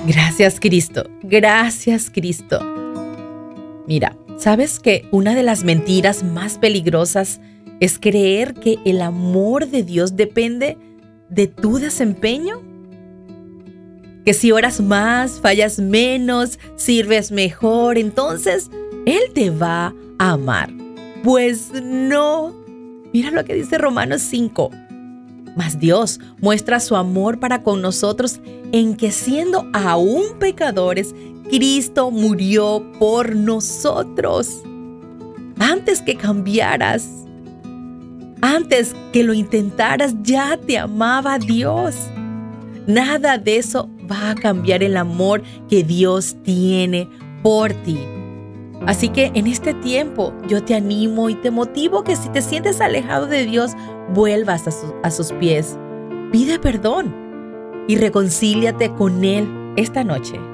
Gracias, Cristo. Gracias, Cristo. Mira, ¿sabes que una de las mentiras más peligrosas es creer que el amor de Dios depende de tu desempeño? Que si oras más, fallas menos, sirves mejor, entonces Él te va a amar. Pues no. Mira lo que dice Romanos 5. Mas Dios muestra su amor para con nosotros en que siendo aún pecadores, Cristo murió por nosotros. Antes que cambiaras, antes que lo intentaras, ya te amaba Dios. Nada de eso va a cambiar el amor que Dios tiene por ti. Así que en este tiempo yo te animo y te motivo que si te sientes alejado de Dios, vuelvas a sus pies. Pide perdón y reconcíliate con Él esta noche.